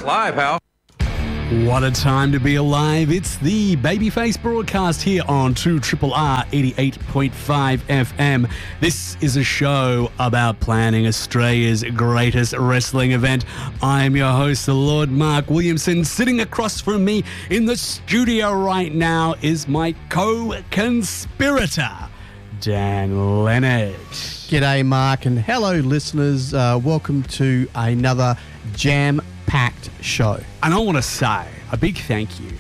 live, pal. What a time to be alive. It's the Babyface broadcast here on 2RRR 88.5 FM. This is a show about planning Australia's greatest wrestling event. I'm your host, the Lord Mark Williamson. Sitting across from me in the studio right now is my co-conspirator, Dan Leonard. G'day, Mark, and hello, listeners. Welcome to another jam-packed show. And I want to say a big thank you